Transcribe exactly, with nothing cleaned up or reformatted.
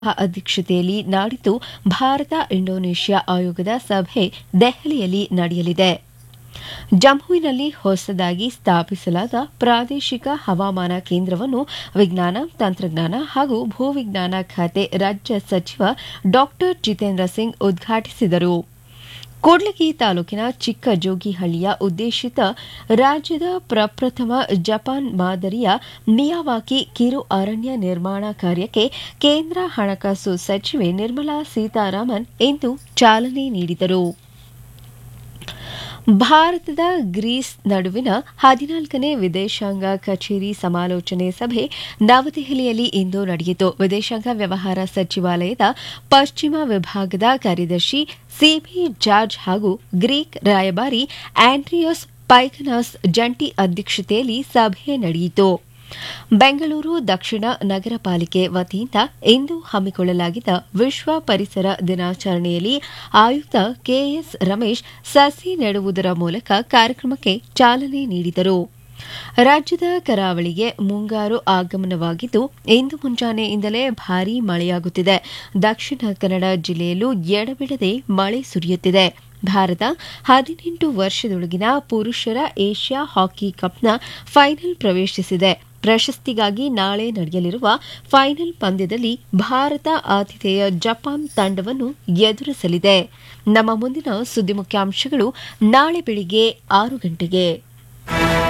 ಅಧ್ಯಕ್ಷತೆಯಲ್ಲಿ ನಾಡಿದ್ದು ಭಾರತ ಇಂಡೋನೇಷ್ಯಾ ಆಯೋಗದ ಸಭೆ ದೆಹಲಿಯಲ್ಲಿ ನಡೆಯಲಿದೆ. ಜಮ್ಮುವಿನಲ್ಲಿ ಹೊಸದಾಗಿ ಸ್ಥಾಪಿಸಲಾದ ಪ್ರಾದೇಶಿಕ ಹವಾಮಾನ ಕೇಂದ್ರವನ್ನು ವಿಜ್ಞಾನ, ತಂತ್ರಜ್ಞಾನ ಹಾಗೂ ಭೂವಿಜ್ಞಾನ ಖಾತೆ ರಾಜ್ಯ ಸಚಿವ ಡಾ ಜಿತೇಂದ್ರ ಸಿಂಗ್ ಉದ್ಘಾಟಿಸಿದರು. ಕೂಡ್ಲಿಗಿ ತಾಲೂಕಿನ ಚಿಕ್ಕಜೋಗಿಹಳ್ಳಿಯ ಉದ್ದೇಶಿತ ರಾಜ್ಯದ ಪ್ರಪ್ರಥಮ ಜಪಾನ್ ಮಾದರಿಯ ಮಿಯಾವಾಕಿ ಕಿರು ಅರಣ್ಯ ನಿರ್ಮಾಣ ಕಾರ್ಯಕ್ಕೆ ಕೇಂದ್ರ ಹಣಕಾಸು ಸಚಿವೆ ನಿರ್ಮಲಾ ಸೀತಾರಾಮನ್ ಇಂದು ಚಾಲನೆ ನೀಡಿದರು. ಭಾರತದ ಗ್ರೀಸ್ ನಡುವಿನ ಹದಿನಾಲ್ಕನೇ ವಿದೇಶಾಂಗ ಕಚೇರಿ ಸಮಾಲೋಚನೆ ಸಭೆ ನವದೆಹಲಿಯಲ್ಲಿ ಇಂದು ನಡೆಯಿತು. ವಿದೇಶಾಂಗ ವ್ಯವಹಾರ ಸಚಿವಾಲಯದ ಪಶ್ಚಿಮ ವಿಭಾಗದ ಕಾರ್ಯದರ್ಶಿ ಸಿಬಿ ಜಾರ್ಜ್ ಹಾಗೂ ಗ್ರೀಕ್ ರಾಯಭಾರಿ ಆಂಡ್ರಿಯೋಸ್ ಪೈಕನಾಸ್ ಜಂಟಿ ಅಧ್ಯಕ್ಷತೆಯಲ್ಲಿ ಸಭೆ ನಡೆಯಿತು. ಬೆಂಗಳೂರು ದಕ್ಷಿಣ ನಗರ ಪಾಲಿಕೆ ವತಿಯಿಂದ ಇಂದು ಹಮ್ಮಿಕೊಳ್ಳಲಾಗಿದ್ದ ವಿಶ್ವ ಪರಿಸರ ದಿನಾಚರಣೆಯಲ್ಲಿ ಆಯುಕ್ತ ಕೆಎಸ್ ರಮೇಶ್ ಸಸಿ ನೆಡುವುದರ ಮೂಲಕ ಕಾರ್ಯಕ್ರಮಕ್ಕೆ ಚಾಲನೆ ನೀಡಿದರು. ರಾಜ್ಯದ ಕರಾವಳಿಗೆ ಮುಂಗಾರು ಆಗಮನವಾಗಿದ್ದು ಇಂದು ಮುಂಜಾನೆಯಿಂದಲೇ ಭಾರೀ ಮಳೆಯಾಗುತ್ತಿದೆ. ದಕ್ಷಿಣ ಕನ್ನಡ ಜಿಲ್ಲೆಯಲ್ಲೂ ಎಡಬಿಡದೆ ಮಳೆ ಸುರಿಯುತ್ತಿದೆ. ಭಾರತ ಹದಿನೆಂಟು ವರ್ಷದೊಳಗಿನ ಪುರುಷರ ಏಷ್ಯಾ ಹಾಕಿ ಕಪ್ನ ಫೈನಲ್ ಪ್ರವೇಶಿಸಿದೆ. ಪ್ರಶಸ್ತಿಗಾಗಿ ನಾಳೆ ನಡೆಯಲಿರುವ ಫೈನಲ್ ಪಂದ್ಯದಲ್ಲಿ ಭಾರತ ಆತಿಥೇಯ ಜಪಾನ್ ತಂಡವನ್ನು ಎದುರಿಸಲಿದೆ. ನಮ್ಮ ಮುಂದಿನ ಸುದ್ದಿ ಮುಖ್ಯಾಂಶಗಳು ನಾಳೆ ಬೆಳಿಗ್ಗೆ ಆರು ಗಂಟೆಗೆ.